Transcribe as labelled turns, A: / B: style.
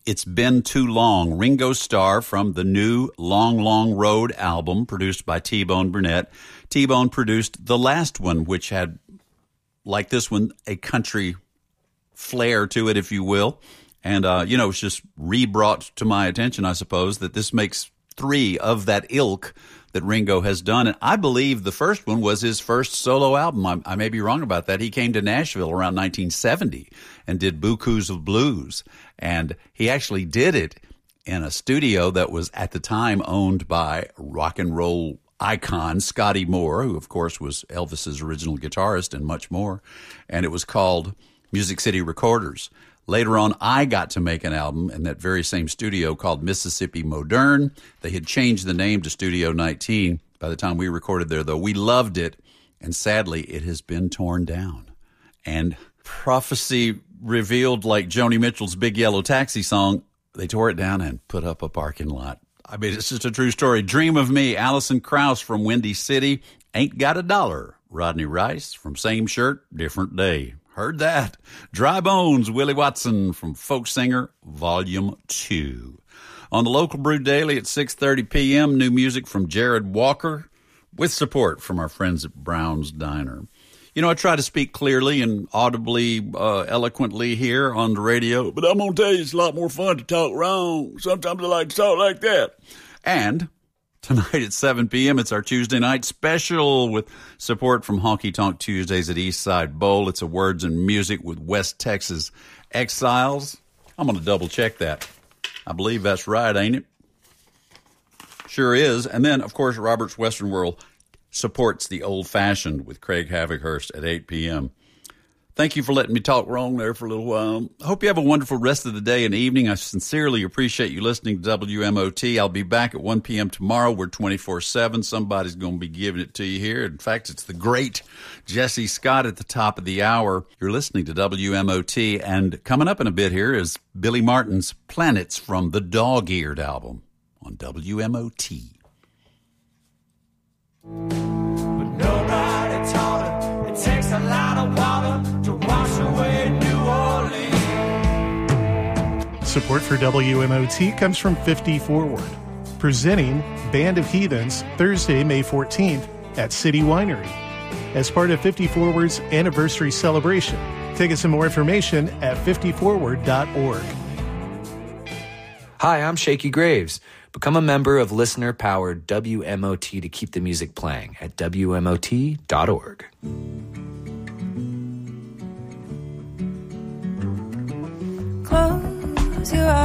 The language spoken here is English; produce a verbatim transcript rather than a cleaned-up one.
A: It's Been Too Long, Ringo Starr from the new Long, Long Road album produced by T-Bone Burnett. T-Bone produced the last one, which had, like this one, a country flair to it, if you will. And, uh, you know, it's just re-brought to my attention, I suppose, that this makes three of that ilk that Ringo has done. And I believe the first one was his first solo album. I, I may be wrong about that. He came to Nashville around nineteen seventy and did Bukus of Blues. And he actually did it in a studio that was at the time owned by rock and roll icon Scotty Moore, who, of course, was Elvis's original guitarist and much more. And it was called Music City Recorders. Later on, I got to make an album in that very same studio called Mississippi Modern. They had changed the name to Studio nineteen by the time we recorded there, though. We loved it, and sadly, it has been torn down. And prophecy revealed, like Joni Mitchell's Big Yellow Taxi song, they tore it down and put up a parking lot. I mean, it's just a true story. Dream of Me, Alison Krauss from Windy City. Ain't Got a Dollar, Rodney Rice from Same Shirt, Different Day. Heard that. Dry Bones, Willie Watson from Folk Singer, Volume two. On the Local Brew Daily at six thirty p.m., new music from Jared Walker with support from our friends at Brown's Diner. You know, I try to speak clearly and audibly, uh, eloquently here on the radio, but I'm going to tell you it's a lot more fun to talk wrong. Sometimes I like to talk like that. And tonight at seven p.m., it's our Tuesday night special with support from Honky Tonk Tuesdays at Eastside Bowl. It's a Words and Music with West Texas Exiles. I'm going to double check that. I believe that's right, ain't it? Sure is. And then, of course, Robert's Western World supports the Old Fashioned with Craig Havighurst at eight p.m. Thank you for letting me talk wrong there for a little while. I hope you have a wonderful rest of the day and evening. I sincerely appreciate you listening to W M O T. I'll be back at one p.m. tomorrow. We're twenty-four seven. Somebody's going to be giving it to you here. In fact, it's the great Jesse Scott at the top of the hour. You're listening to W M O T, and coming up in a bit here is Billy Martin's Planets from the Dog-Eared album on W M O T.
B: But nobody taught her it takes a lot of water to wash away New Orleans.
C: Support for W M O T comes from fifty Forward, presenting Band of Heathens Thursday, May fourteenth at City Winery as part of fifty Forward's anniversary celebration. Tickets and more information at fifty forward dot org.
D: Hi, I'm Shaky Graves. Become a member of listener-powered W M O T to keep the music playing at W M O T dot org.
E: Close your eyes.